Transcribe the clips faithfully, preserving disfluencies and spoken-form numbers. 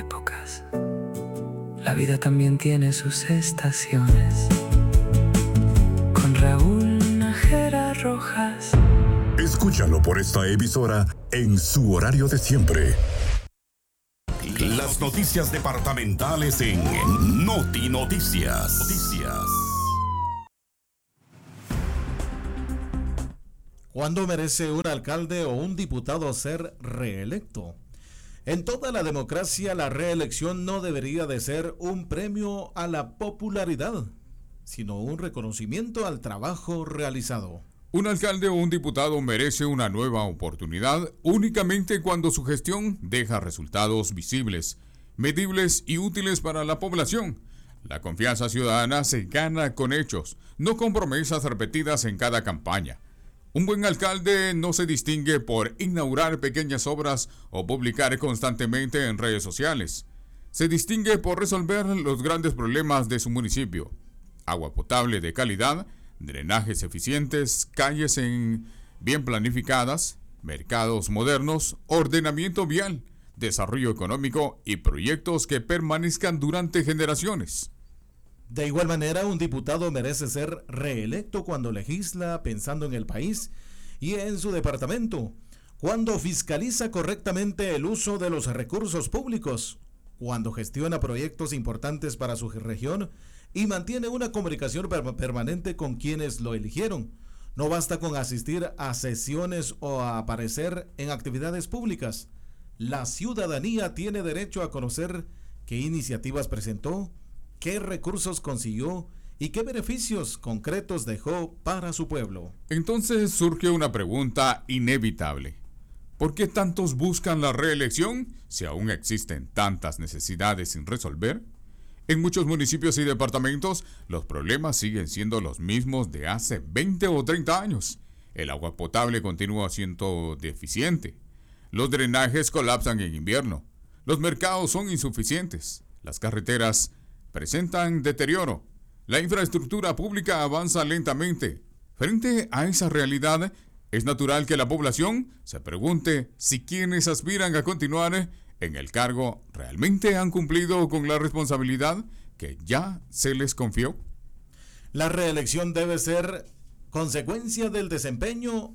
épocas. La vida también tiene sus estaciones. Con Raúl Nájera Rojas. Escúchalo por esta emisora en su horario de siempre. Las noticias departamentales en Noti Noticias. Noticias. ¿Cuándo merece un alcalde o un diputado ser reelecto? En toda la democracia, la reelección no debería de ser un premio a la popularidad, sino un reconocimiento al trabajo realizado. Un alcalde o un diputado merece una nueva oportunidad únicamente cuando su gestión deja resultados visibles, medibles y útiles para la población. La confianza ciudadana se gana con hechos, no con promesas repetidas en cada campaña. Un buen alcalde no se distingue por inaugurar pequeñas obras o publicar constantemente en redes sociales. Se distingue por resolver los grandes problemas de su municipio: agua potable de calidad, drenajes eficientes, calles en bien planificadas, mercados modernos, ordenamiento vial, desarrollo económico y proyectos que permanezcan durante generaciones. De igual manera, un diputado merece ser reelecto cuando legisla pensando en el país y en su departamento, cuando fiscaliza correctamente el uso de los recursos públicos, cuando gestiona proyectos importantes para su región y mantiene una comunicación per- permanente con quienes lo eligieron. No basta con asistir a sesiones o a aparecer en actividades públicas. La ciudadanía tiene derecho a conocer qué iniciativas presentó, qué recursos consiguió y qué beneficios concretos dejó para su pueblo. Entonces surge una pregunta inevitable. ¿Por qué tantos buscan la reelección si aún existen tantas necesidades sin resolver? En muchos municipios y departamentos, los problemas siguen siendo los mismos de hace veinte o treinta años. El agua potable continúa siendo deficiente. Los drenajes colapsan en invierno. Los mercados son insuficientes. Las carreteras presentan deterioro. La infraestructura pública avanza lentamente. Frente a esa realidad, es natural que la población se pregunte si quienes aspiran a continuar en el cargo realmente han cumplido con la responsabilidad que ya se les confió. La reelección debe ser consecuencia del desempeño,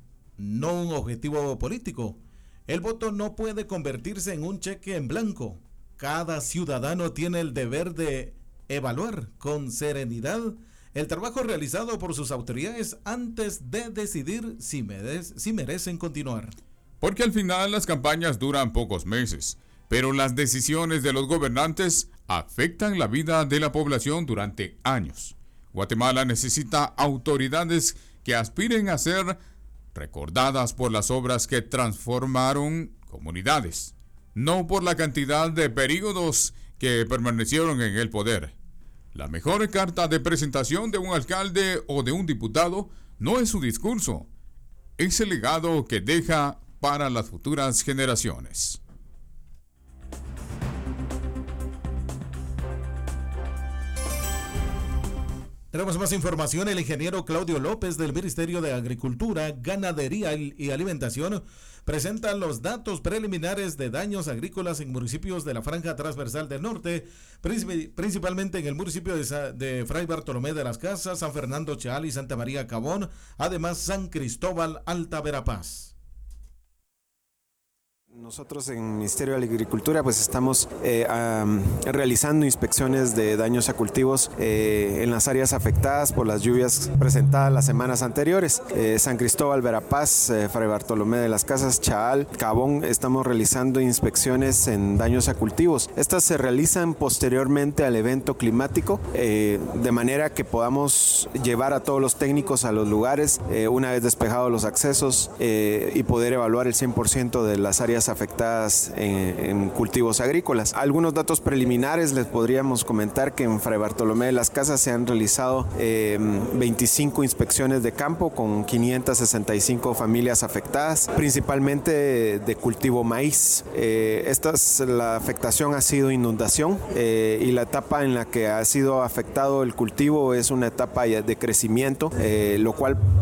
no un objetivo político. El voto no puede convertirse en un cheque en blanco. Cada ciudadano tiene el deber de evaluar con serenidad el trabajo realizado por sus autoridades antes de decidir si, merece, si merecen continuar. Porque al final las campañas duran pocos meses, pero las decisiones de los gobernantes afectan la vida de la población durante años. Guatemala necesita autoridades que aspiren a ser recordadas por las obras que transformaron comunidades, no por la cantidad de periodos que permanecieron en el poder. La mejor carta de presentación de un alcalde o de un diputado no es su discurso, es el legado que deja para las futuras generaciones. Tenemos más información. El ingeniero Claudio López del Ministerio de Agricultura, Ganadería y Alimentación presenta los datos preliminares de daños agrícolas en municipios de la Franja Transversal del Norte, principalmente en el municipio de, de Fray Bartolomé de las Casas, San Fernando Chaal y Santa María Cabón, además San Cristóbal Alta Verapaz. Nosotros en el Ministerio de Agricultura pues estamos eh, um, realizando inspecciones de daños a cultivos eh, en las áreas afectadas por las lluvias presentadas las semanas anteriores. Eh, San Cristóbal, Verapaz, eh, Fray Bartolomé de las Casas, Chaal, Cabón, estamos realizando inspecciones en daños a cultivos. Estas se realizan posteriormente al evento climático, eh, de manera que podamos llevar a todos los técnicos a los lugares eh, una vez despejados los accesos eh, y poder evaluar el cien por ciento de las áreas afectadas en, en cultivos agrícolas. Algunos datos preliminares les podríamos comentar que en Fray Bartolomé de las Casas se han realizado eh, veinticinco inspecciones de campo con quinientas sesenta y cinco familias afectadas, principalmente de, de cultivo maíz. Eh, esta es, la afectación ha sido inundación eh, y la etapa en la que ha sido afectado el cultivo es una etapa de crecimiento, eh, lo cual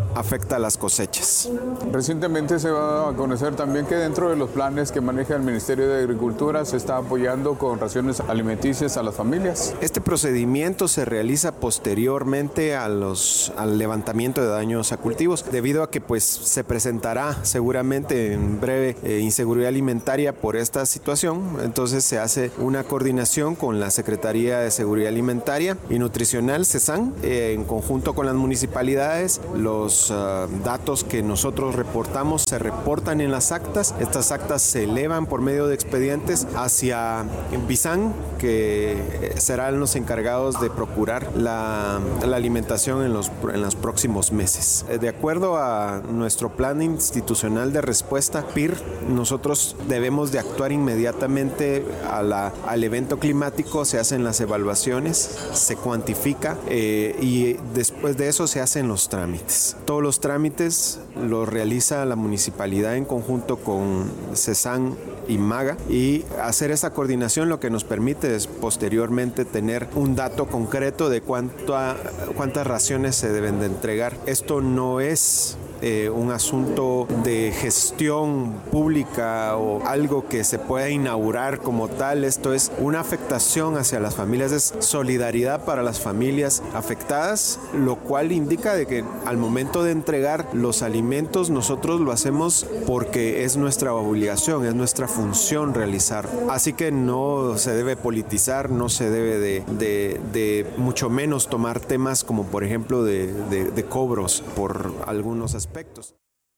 afecta a las cosechas. Recientemente se va a conocer también que dentro de los planes que maneja el Ministerio de Agricultura se está apoyando con raciones alimenticias a las familias. Este procedimiento se realiza posteriormente a los, al levantamiento de daños a cultivos, debido a que pues, se presentará seguramente en breve eh, inseguridad alimentaria por esta situación. Entonces se hace una coordinación con la Secretaría de Seguridad Alimentaria y Nutricional, CESAN, eh, en conjunto con las municipalidades. Los uh, datos que nosotros reportamos se reportan en las actas. Estas actas se elevan por medio de expedientes hacia BISAN, que serán los encargados de procurar la, la alimentación en los, en los próximos meses. De acuerdo a nuestro plan institucional de respuesta, P I R, nosotros debemos de actuar inmediatamente a la, al evento climático, se hacen las evaluaciones, se cuantifica eh, y después de eso se hacen los trámites. Todos los trámites los realiza la municipalidad en conjunto con CESAN y MAGA, y hacer esa coordinación lo que nos permite es posteriormente tener un dato concreto de cuánto a, cuántas raciones se deben de entregar. Esto no es Eh, un asunto de gestión pública o algo que se pueda inaugurar como tal. Esto es una afectación hacia las familias, es solidaridad para las familias afectadas, lo cual indica de que al momento de entregar los alimentos nosotros lo hacemos porque es nuestra obligación, es nuestra función realizar. Así que no se debe politizar, no se debe de, de, de mucho menos tomar temas como por ejemplo de, de, de cobros por algunos aspectos. Aspectos.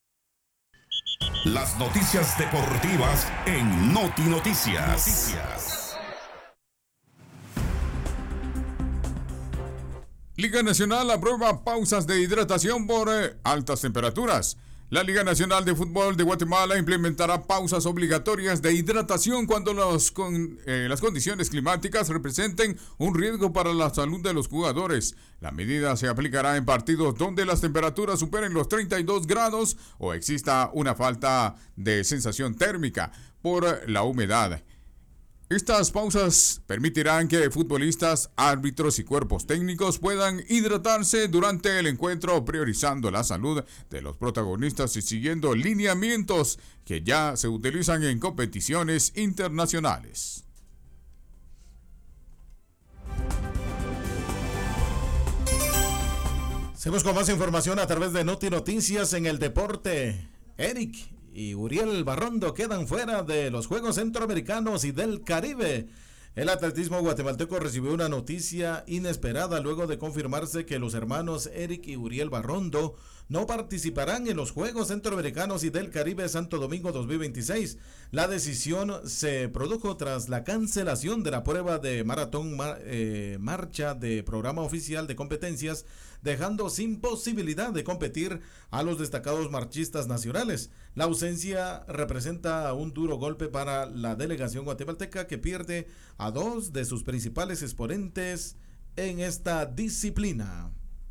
Las noticias deportivas en Noti Noticias. Noticias. Liga Nacional aprueba pausas de hidratación por eh, altas temperaturas. La Liga Nacional de Fútbol de Guatemala implementará pausas obligatorias de hidratación cuando los con, eh, las condiciones climáticas representen un riesgo para la salud de los jugadores. La medida se aplicará en partidos donde las temperaturas superen los treinta y dos grados o exista una falta de sensación térmica por la humedad. Estas pausas permitirán que futbolistas, árbitros y cuerpos técnicos puedan hidratarse durante el encuentro, priorizando la salud de los protagonistas y siguiendo lineamientos que ya se utilizan en competiciones internacionales. Seguimos con más información a través de Noti Noticias en el deporte. Eric y Uriel Barrondo quedan fuera de los Juegos Centroamericanos y del Caribe. El atletismo guatemalteco recibió una noticia inesperada luego de confirmarse que los hermanos Eric y Uriel Barrondo no participarán en los Juegos Centroamericanos y del Caribe Santo Domingo dos mil veintiséis. La decisión se produjo tras la cancelación de la prueba de maratón mar, eh, marcha de programa oficial de competencias, dejando sin posibilidad de competir a los destacados marchistas nacionales. La ausencia representa un duro golpe para la delegación guatemalteca, que pierde a dos de sus principales exponentes en esta disciplina.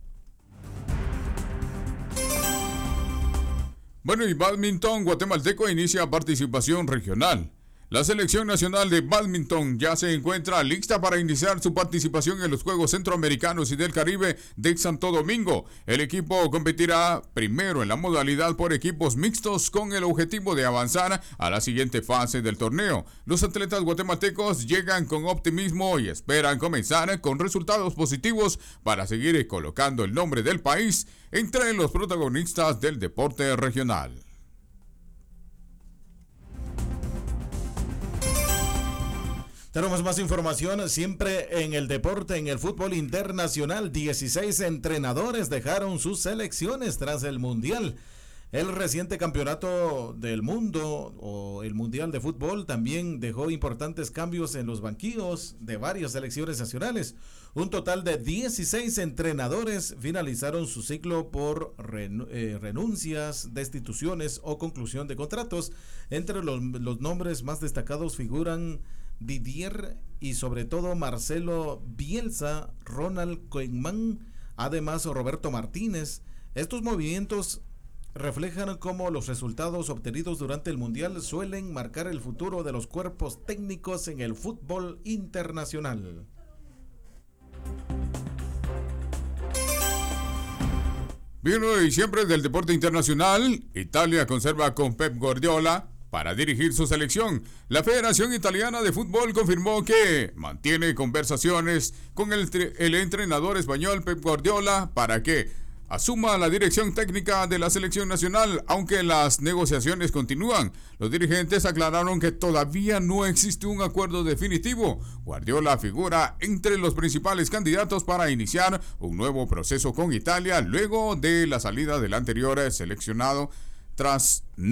Bueno, y bádminton guatemalteco inicia participación regional. La selección nacional de bádminton ya se encuentra lista para iniciar su participación en los Juegos Centroamericanos y del Caribe de Santo Domingo. El equipo competirá primero en la modalidad por equipos mixtos con el objetivo de avanzar a la siguiente fase del torneo. Los atletas guatemaltecos llegan con optimismo y esperan comenzar con resultados positivos para seguir colocando el nombre del país entre los protagonistas del deporte regional. Tenemos más información siempre en el deporte, en el fútbol internacional. dieciséis entrenadores dejaron sus selecciones tras el Mundial. El reciente campeonato del mundo o el Mundial de Fútbol también dejó importantes cambios en los banquillos de varias selecciones nacionales. Un total de dieciséis entrenadores finalizaron su ciclo por renu- eh, renuncias, destituciones o conclusión de contratos. Entre los, los nombres más destacados figuran Didier y sobre todo Marcelo Bielsa, Ronald Koeman, además Roberto Martínez. Estos movimientos reflejan cómo los resultados obtenidos durante el Mundial suelen marcar el futuro de los cuerpos técnicos en el fútbol internacional. Bien, y siempre del deporte internacional, Italia conserva con Pep Guardiola para dirigir su selección. La Federación Italiana de Fútbol confirmó que mantiene conversaciones con el, el entrenador español Pep Guardiola para que asuma la dirección técnica de la selección nacional, aunque las negociaciones continúan. Los dirigentes aclararon que todavía no existe un acuerdo definitivo. Guardiola figura entre los principales candidatos para iniciar un nuevo proceso con Italia luego de la salida del anterior seleccionado tras